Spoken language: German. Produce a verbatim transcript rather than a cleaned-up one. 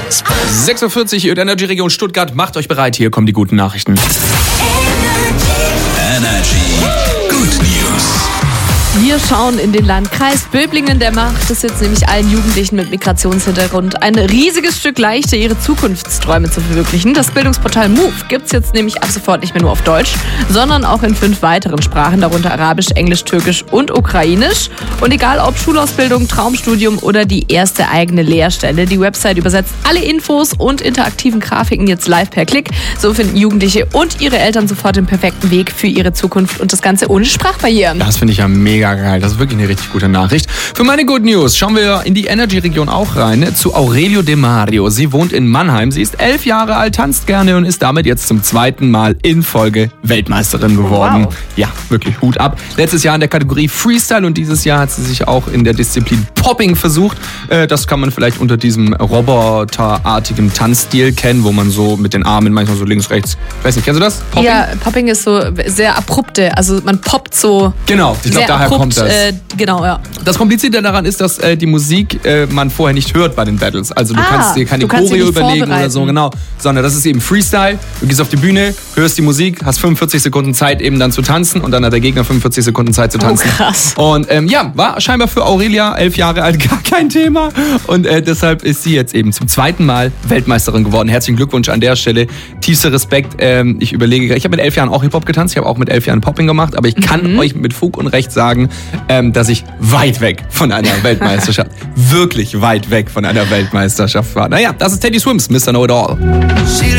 sechs Uhr vierzig, Ihr Energy Region Stuttgart. Macht euch bereit, hier kommen die guten Nachrichten. Energy Good News. Wir schauen in den Landkreis Böblingen. Der macht es jetzt nämlich allen Jugendlichen mit Migrationshintergrund ein riesiges Stück leichter, ihre Zukunftsträume zu verwirklichen. Das Bildungsportal Move gibt es jetzt nämlich ab sofort nicht mehr nur auf Deutsch, sondern auch in fünf weiteren Sprachen, darunter Arabisch, Englisch, Türkisch und Ukrainisch. Und egal ob Schulausbildung, Traumstudium oder die erste eigene Lehrstelle, die Website übersetzt alle Infos und interaktiven Grafiken jetzt live per Klick. So finden Jugendliche und ihre Eltern sofort den perfekten Weg für ihre Zukunft und das Ganze ohne Sprachbarrieren. Das finde ich ja mega geil. Das ist wirklich eine richtig gute Nachricht. Für meine Good News schauen wir in die Energy-Region auch rein, zu Aurelio De Mario. Sie wohnt in Mannheim. Sie ist elf Jahre alt, tanzt gerne und ist damit jetzt zum zweiten Mal in Folge Weltmeisterin geworden. Wow. Ja, wirklich Hut ab. Letztes Jahr in der Kategorie Freestyle und dieses Jahr hat sie sich auch in der Disziplin Popping versucht. Das kann man vielleicht unter diesem roboterartigen Tanzstil kennen, wo man so mit den Armen manchmal so links, rechts. Ich weiß nicht, kennst du das? Popping? Ja, Popping ist so sehr abrupte. Also man poppt so. Genau, ich glaube, daher abrupt, kommt das. Äh, genau, ja. Das Komplizierte daran ist, dass äh, die Musik äh, man vorher nicht hört bei den Battles. Also du Ah, kannst dir keine du kannst Choreo dich nicht überlegen oder so, vorbereiten. genau. Sondern das ist eben Freestyle. Du gehst auf die Bühne, hörst die Musik, hast fünfundvierzig Sekunden Zeit eben dann zu tanzen und dann hat der Gegner fünfundvierzig Sekunden Zeit zu tanzen. Oh, krass. Und ähm, ja, war scheinbar für Aurelia, elf Jahre alt, gar kein Thema. Und äh, deshalb ist sie jetzt eben zum zweiten Mal Weltmeisterin geworden. Herzlichen Glückwunsch an der Stelle. Tiefster Respekt. Ähm, ich überlege, ich habe mit elf Jahren auch Hip-Hop getanzt. Ich habe auch mit elf Jahren Popping gemacht. Aber ich kann Mhm. euch mit Fug und Recht sagen, ähm, dass ich weit weg von einer Weltmeisterschaft, wirklich weit weg von einer Weltmeisterschaft war. Naja, das ist Teddy Swims, Mister Know It All.